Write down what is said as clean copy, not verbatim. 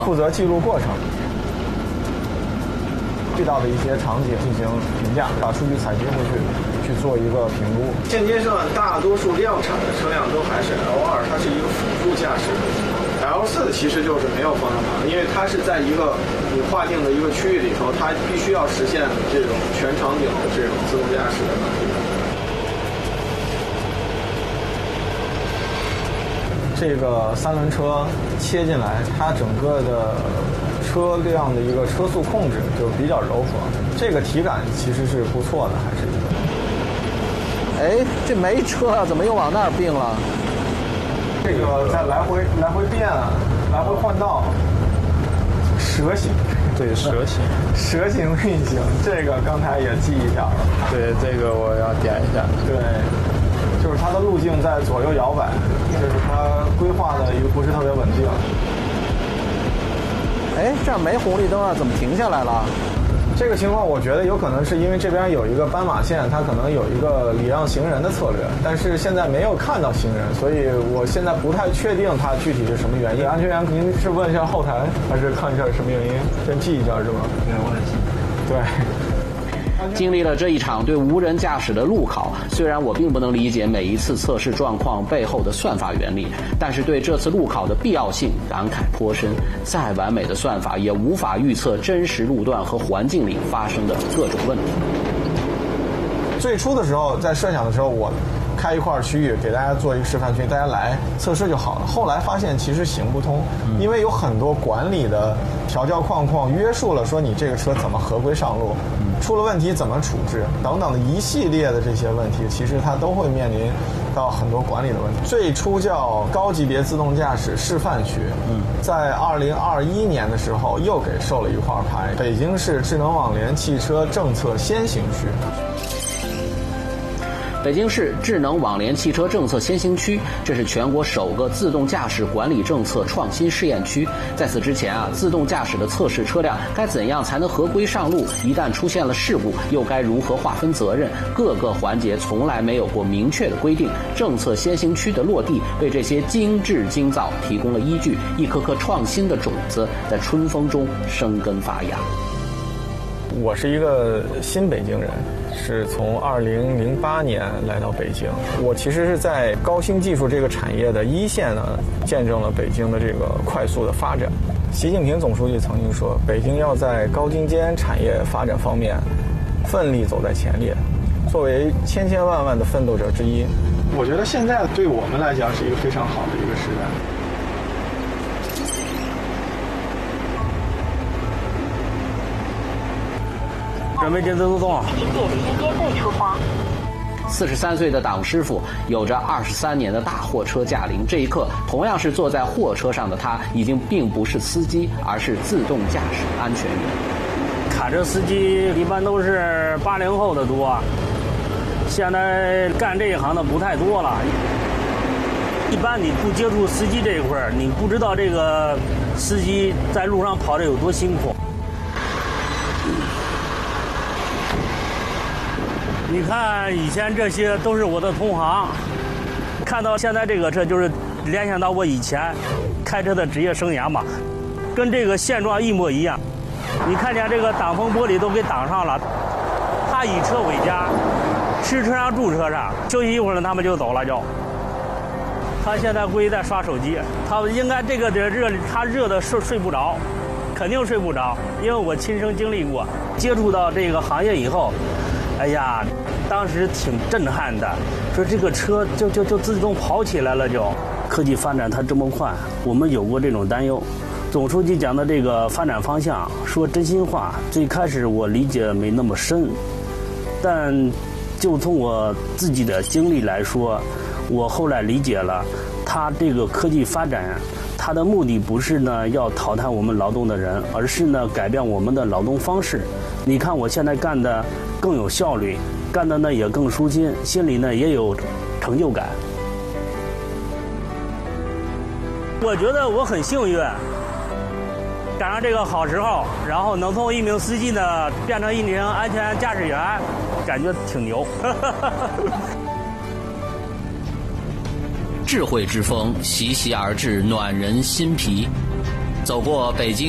负责记录过程，遇到的一些场景进行评价，把数据采集回去做一个评估。 现阶段大多数量产的车辆都还是 L2，它是一个辅助驾驶的情况。L4 其实就是没有方向盘，因为它是在一个你划定的一个区域里头，它必须要实现这种全场景的这种自动驾驶的能力。 这个三轮车切进来，它整个的车辆的一个车速控制就比较柔和，这个体感其实是不错的，还是一个。 哎，这没车啊，怎么又往那儿并了？ 这个在来回变，来回换道，蛇形。 对，蛇形运行，这个刚才也记一下了。 对，这个我要点一下。 对，就是它的路径在左右摇摆，就是它规划的一个不是特别稳定。 哎，这儿没红绿灯啊，怎么停下来了？ 这个情况我觉得有可能是因为这边有一个斑马线，它可能有一个礼让行人的策略，但是现在没有看到行人，所以我现在不太确定它具体是什么原因。安全员您是问一下后台，还是看一下什么原因？先记一下是吗？ 对，我也记。 对。 经历了这一场对无人驾驶的路考，虽然我并不能理解每一次测试状况背后的算法原理，但是对这次路考的必要性感慨颇深。再完美的算法也无法预测真实路段和环境里发生的各种问题。 最初的时候，在设想的时候，我开一块区域给大家做一个示范区，大家来测试就好了。后来发现其实行不通，因为有很多管理的条条框框约束了，说你这个车怎么合规上路，出了问题怎么处置等等的一系列的这些问题，其实它都会面临到很多管理的问题。最初叫高级别自动驾驶示范区，在2021年的时候又给授了一块牌，北京市智能网联汽车政策先行区。 北京市智能网联汽车政策先行区，这是全国首个自动驾驶管理政策创新试验区。在此之前自动驾驶的测试车辆该怎样才能合规上路？一旦出现了事故，又该如何划分责任？各个环节从来没有过明确的规定。政策先行区的落地，为这些精制精造提供了依据，一颗颗创新的种子在春风中生根发芽。 我是一个新北京人，是从2008年来到北京。我其实是在高新技术这个产业的一线呢，见证了北京的这个快速的发展。习近平总书记曾经说，北京要在高精尖产业发展方面奋力走在前列，作为千千万万的奋斗者之一。我觉得现在对我们来讲是一个非常好的一个时代。 准备进自动。 请点时间内出发。 43岁的党师傅有着23年的大货车驾龄，这一刻同样是坐在货车上的他，已经并不是司机，而是自动驾驶安全员。 卡车司机一般都是80后的多，现在干这一行的不太多了。一般你不接触司机这一块儿，你不知道这个司机在路上跑的有多辛苦。你看，以前这些都是我的同行，看到现在这个车，就是联想到我以前开车的职业生涯嘛，跟这个现状一模一样。你看见这个挡风玻璃都给挡上了，他以车为家，吃车上住车上，休息一会儿呢，他们就走了就。他现在估计在刷手机，他应该这个热，他热的睡不着，肯定睡不着，因为我亲身经历过，接触到这个行业以后。哎呀，当时挺震撼的，说这个车就自动跑起来了就。科技发展它这么快，我们有过这种担忧。总书记讲的这个发展方向，说真心话，最开始我理解没那么深，但就从我自己的经历来说，我后来理解了，它这个科技发展，它的目的不是呢要淘汰我们劳动的人，而是呢改变我们的劳动方式。你看我现在干的更有效率，干的呢也更舒心，心里呢也有成就感。我觉得我很幸运，赶上这个好时候，然后能从一名司机呢变成一名安全驾驶员，感觉挺牛。 智慧之风习习而至，暖人心脾。 走过北京